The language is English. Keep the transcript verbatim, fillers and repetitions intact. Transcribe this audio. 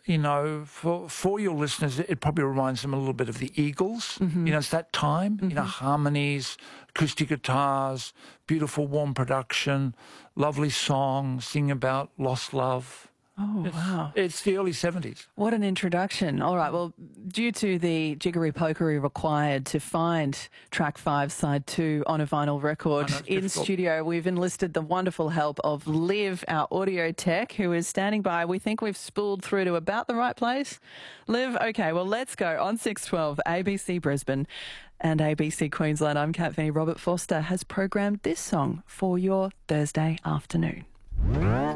you know, for for your listeners, it probably reminds them a little bit of the Eagles. Mm-hmm. You know, it's that time, mm-hmm. you know, harmonies, acoustic guitars, beautiful warm production, lovely song, singing about lost love. Oh, it's, wow. It's the early seventies. What an introduction. All right, well, due to the jiggery-pokery required to find track five, side two on a vinyl record, in difficult. Studio, we've enlisted the wonderful help of Liv, our audio tech, who is standing by. We think we've spooled through to about the right place. Liv, okay, well, let's go. On six twelve, A B C Brisbane and A B C Queensland, I'm Kat Vinnie. Robert Foster has programmed this song for your Thursday afternoon.